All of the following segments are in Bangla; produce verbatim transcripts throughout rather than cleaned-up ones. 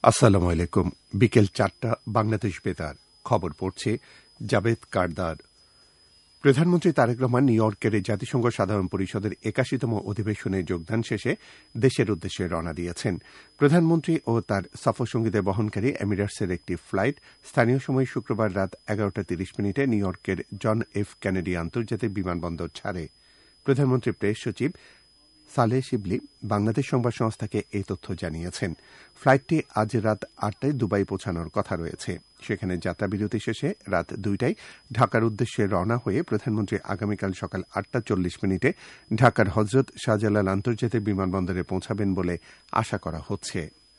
আসসালামু আলাইকুম। বিকেল চারটা বাংলাদেশ বেতার খবর পড়ছে জাবেদ কারদার। প্রধানমন্ত্রী তারেক রহমান নিউ ইয়র্কের জাতিসংঘ সাধারণ পরিষদের একাশিতম অধিবেশনে যোগদান শেষে দেশের উদ্দেশ্যে রওনা দিয়েছেন। প্রধানমন্ত্রী ও তার সফরসঙ্গীদের বহনকারী এমিরেটসের একটি ফ্লাইট স্থানীয় সময় শুক্রবার রাত এগারোটা তিরিশ মিনিটে নিউ ইয়র্কের জন এফ কেনেডি আন্তর্জাতিক বিমানবন্দর ছাড়ে। প্রধানমন্ত্রীর প্রেস সচিব সালেহ শিবলি বাংলাদেশ সংবাদ সংস্থাকে এই তথ্য জানিয়েছেন। ফ্লাইটটি আজ রাত আটটায় দুবাই পৌঁছানোর কথা রয়েছে। সেখানে যাত্রাবিরতি শেষে রাত দুইটায় ঢাকার উদ্দেশ্যে রওনা হয়ে প্রধানমন্ত্রী আগামীকাল সকাল আটটা চল্লিশ মিনিটে ঢাকার হজরত শাহজালাল আন্তর্জাতিক বিমানবন্দরে পৌঁছাবেন বলে আশা করা হচ্ছে।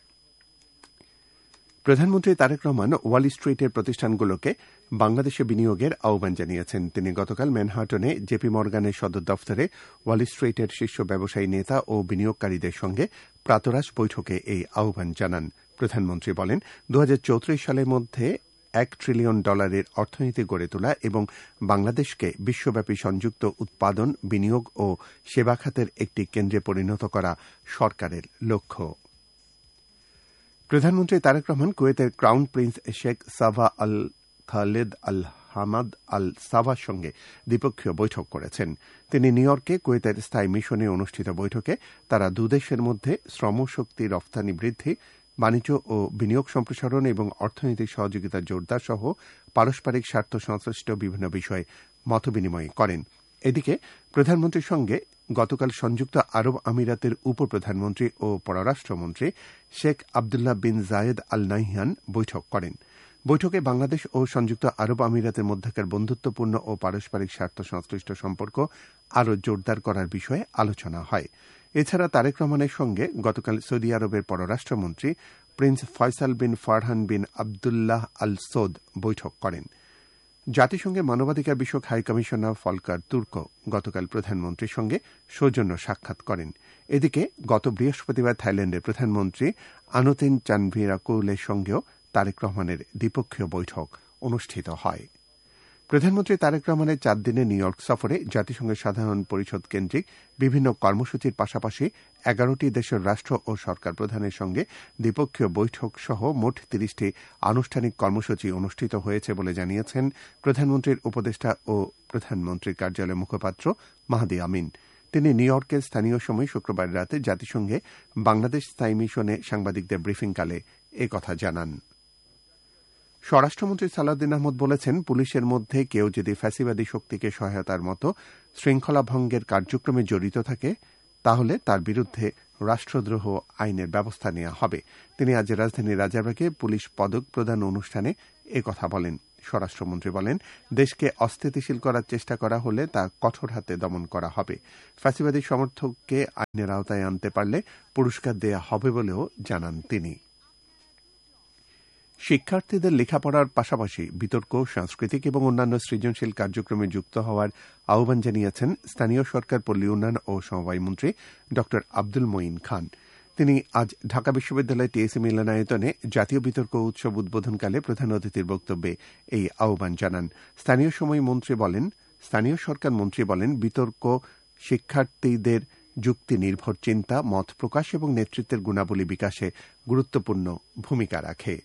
প্রধানমন্ত্রী তারেক রহমান ওয়াল স্ট্রিটের প্রতিষ্ঠানগুলোকে বাংলাদেশে বিনিয়োগের আহ্বান জানিয়েছেন। তিনি গতকাল ম্যানহাটনে জেপি মর্গানের সদর দফতরে ওয়াল স্ট্রিটের শীর্ষ ব্যবসায়ী নেতা ও বিনিয়োগকারীদের সঙ্গে প্রাতরাশ বৈঠকে এই আহ্বান জানান। প্রধানমন্ত্রী বলেন, দু হাজার চৌত্রিশ সালের মধ্যে এক ট্রিলিয়ন ডলারের অর্থনীতি গড়ে তোলা এবং বাংলাদেশকে বিশ্বব্যাপী সংযুক্ত উৎপাদন, বিনিয়োগ ও সেবা খাতের একটি কেন্দ্রে পরিণত করা সরকারের লক্ষ্য। প্রধানমন্ত্রী তারেক রহমান কুয়েতের ক্রাউন প্রিন্স শেখ সাভা আল খালেদ আল হামাদ আল সাভার সঙ্গে দ্বিপক্ষীয় বৈঠক করেছেন। তিনি নিউ ইয়র্কে কুয়েতের স্থায়ী মিশনে অনুষ্ঠিত বৈঠকে তারা দুদেশের মধ্যে শ্রমশক্তি রপ্তানি বৃদ্ধি, বাণিজ্য ও বিনিয়োগ সম্প্রসারণ এবং অর্থনৈতিক সহযোগিতা জোরদার সহ পারস্পরিক স্বার্থ সংশ্লিষ্ট বিভিন্ন বিষয়ে মতবিনিময় করেন। এদিকে প্রধানমন্ত্রীর সঙ্গে গতকাল সংযুক্ত আরব আমিরাতের উপপ্রধানমন্ত্রী ও পররাষ্ট্রমন্ত্রী শেখ আবদুল্লাহ বিন জায়েদ আল নাহয়ান বৈঠক করেন। বৈঠকে বাংলাদেশ ও সংযুক্ত আরব আমিরাতের মধ্যকার বন্ধুত্বপূর্ণ ও পারস্পরিক স্বার্থ সংশ্লিষ্ট সম্পর্ক আরও জোরদার করার বিষয়ে আলোচনা হয়। এছাড়া তারেক রহমানের সঙ্গে গতকাল সৌদি আরবের পররাষ্ট্রমন্ত্রী প্রিন্স ফয়সাল বিন ফারহান বিন আবদুল্লাহ আল সৌদ বৈঠক করেন। জাতিসংঘের মানবাধিকার বিষয়ক হাইকমিশনার ফলকার তুর্ক গতকাল প্রধানমন্ত্রীর সঙ্গে সৌজন্য সাক্ষাৎ করেন। এদিকে গত বৃহস্পতিবার থাইল্যান্ডের প্রধানমন্ত্রী আনুতিন চানভিরাকুলের সঙ্গেও তারেক রহমানের দ্বিপক্ষীয় বৈঠক অনুষ্ঠিত হয়। প্রধানমন্ত্রী তারেক রহমানের চার দিনের নিউ ইয়র্ক সফরে জাতিসংঘের সাধারণ পরিষদ কেন্দ্রিক বিভিন্ন কর্মসূচির পাশাপাশি এগারোটি দেশের রাষ্ট্র ও সরকার প্রধানের সঙ্গে দ্বিপক্ষীয় বৈঠক সহ মোট তিরিশটি আনুষ্ঠানিক কর্মসূচি অনুষ্ঠিত হয়েছে বলে জানিয়েছেন প্রধানমন্ত্রীর উপদেষ্টা ও প্রধানমন্ত্রীর কার্যালয়ের মুখপাত্র মাহদি আমিন। তিনি নিউ ইয়র্কের স্থানীয় সময় শুক্রবার রাতে জাতিসংঘে বাংলাদেশ স্থায়ী মিশনে সাংবাদিকদের ব্রিফিংকালে এ কথা জানান। স্বরাষ্ট্রমন্ত্রী সালাউদ্দিন আহমদ বলেছেন, পুলিশের মধ্যে কেউ যদি ফ্যাসিবাদী শক্তিকে সহায়তার মতো শৃঙ্খলা ভঙ্গের কার্যক্রমে জড়িত থাকে তাহলে তার বিরুদ্ধে রাষ্ট্রদ্রোহ আইনের ব্যবস্থা নেওয়া হবে। তিনি আজ রাজধানীর রাজারবাগে পুলিশ পদক প্রদান অনুষ্ঠানে এ কথা বলেন। স্বরাষ্ট্রমন্ত্রী বলেন, দেশকে অস্থিতিশীল করার চেষ্টা করা হলে তা কঠোর হাতে দমন করা হবে। ফ্যাসিবাদী সমর্থককে আইনের আওতায় আনতে পারলে পুরস্কার দেয়া হবে বলেও জানান তিনি। শিক্ষার্থীদের লেখাপড়ার পাশাপাশি বিতর্ক, সাংস্কৃতিক এবং অন্যান্য সৃজনশীল কার্যক্রমে যুক্ত হওয়ার আহ্বান জানিয়েছেন স্থানীয় সরকার, পল্লী উন্নয়ন ও সমবায় মন্ত্রী ড আব্দুল মঈন খান। তিনি আজ ঢাকা বিশ্ববিদ্যালয় টিএসসি মিলনায়তনে জাতীয় বিতর্ক উৎসব উদ্বোধনকালে প্রধান অতিথির বক্তব্যে এই আহ্বান জানান। স্থানীয় সময় মন্ত্রী বলেন স্থানীয় সরকার মন্ত্রী বলেন বিতর্ক শিক্ষার্থীদের যুক্তি নির্ভর চিন্তা, মত প্রকাশ এবং নেতৃত্বের গুণাবলী বিকাশে গুরুত্বপূর্ণ ভূমিকা রাখে।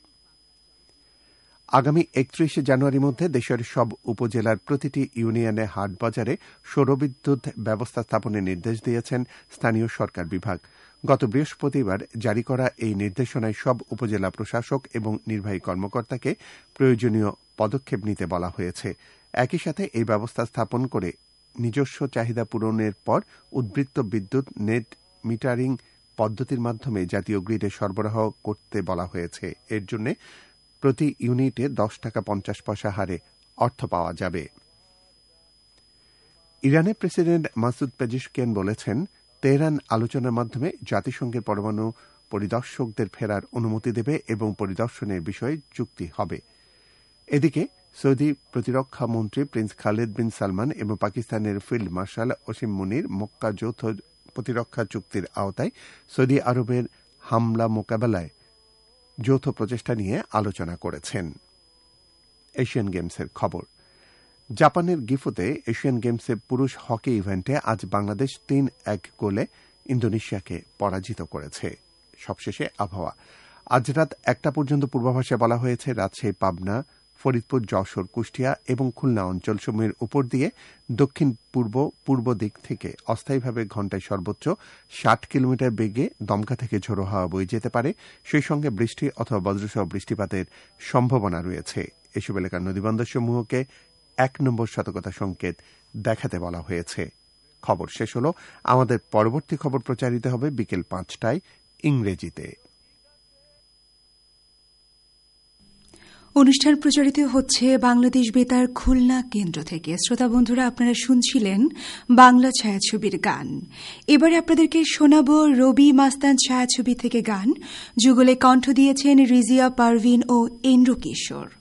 আগামী একত্রিশে জানুয়ারির মধ্যে দেশের সব উপজেলার প্রতিটি ইউনিয়নে হাট বাজারে সৌরবিদ্যুৎ ব্যবস্থা স্থাপনের নির্দেশ দিয়েছেন স্থানীয় সরকার বিভাগ। গত বৃহস্পতিবার জারি করা এই নির্দেশনায় সব উপজেলা প্রশাসক এবং নির্বাহী কর্মকর্তাকে প্রয়োজনীয় পদক্ষেপ নিতে বলা হয়েছে। একই সাথে এই ব্যবস্থা স্থাপন করে নিজস্ব চাহিদা পূরণের পর উদ্বৃত্ত বিদ্যুৎ নেট মিটারিং পদ্ধতির মাধ্যমে জাতীয় গ্রিডে সরবরাহ করতে বলা হয়েছে। এর জন্য প্রতি ইউনিটে দশ টাকা পঞ্চাশ পয়সা হারে অর্থ পাওয়া যাবে। ইরানের প্রেসিডেন্ট মাসুদ পেজিশকিয়ান বলেছেন, তেহরান আলোচনার মাধ্যমে জাতিসংঘের পরমাণু পরিদর্শকদের ফেরার অনুমতি দেবে এবং পরিদর্শনের বিষয়ে চুক্তি হবে। এদিকে সৌদি প্রতিরক্ষা মন্ত্রী প্রিন্স খালেদ বিন সালমান এবং পাকিস্তানের ফিল্ড মার্শাল ওসিম মুনির মক্কা যৌথ প্রতিরক্ষা চুক্তির আওতায় সৌদি আরবের হামলা মোকাবেলায় যৌথ প্রচেষ্টা নিয়ে আলোচনা করেছেন। এশিয়ান গেমসের খবর। জাপানের গিফুতে এশিয়ান গেমসের পুরুষ হকি ইভেন্টে আজ বাংলাদেশ তিন এক গোলে ইন্দোনেশিয়াকে পরাজিত করেছে। সবশেষে আবহাওয়া। আজ রাত একটা পর্যন্ত পূর্বাভাসে বলা হয়েছে রাজশাহী, পাবনা, ফরিদপুর, যশোর, কুষ্টিয়া এবং খুলনা অঞ্চলসমূহের উপর দিয়ে দক্ষিণ পূর্ব পূর্ব দিক থেকে অস্থায়ীভাবে ঘণ্টায় সর্বোচ্চ ষাট কিলোমিটার বেগে দমকা থেকে ঝোড়ো হাওয়া বয়ে যেতে পারে। সেই সঙ্গে বৃষ্টি অথবা বজ্রসহ বৃষ্টিপাতের সম্ভাবনা রয়েছে। এসব এলাকার নদীবন্দরসমূহকে এক নম্বর সতর্কতা সংকেত দেখাতে বলা হয়েছে। খবর শেষ হল। আমাদের পরবর্তী খবর প্রচারিত হবে বিকেল পাঁচটায় ইংরেজিতে। অনুষ্ঠান প্রচারিত হচ্ছে বাংলাদেশ বেতার খুলনা কেন্দ্র থেকে। শ্রোতা বন্ধুরা, আপনারা শুনছিলেন বাংলা ছায়াছবির গান। এবারে আপনাদেরকে শোনাব রবি মাস্তান ছায়াছবি থেকে গান, যুগলে কণ্ঠ দিয়েছেন রিজিয়া পারভিন ও ইন্দ্র কিশোর।